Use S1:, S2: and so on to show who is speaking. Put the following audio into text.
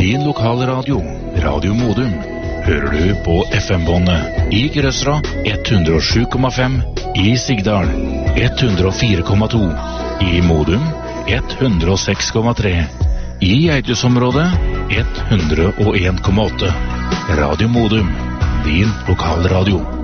S1: din lokalradio, Radio Modum, hører du på FM-båndet i Grøsra 107,5, i Sigdal 104,2, i Modum 106,3, i Eidsområdet 101,8. Radio Modum, din lokalradio.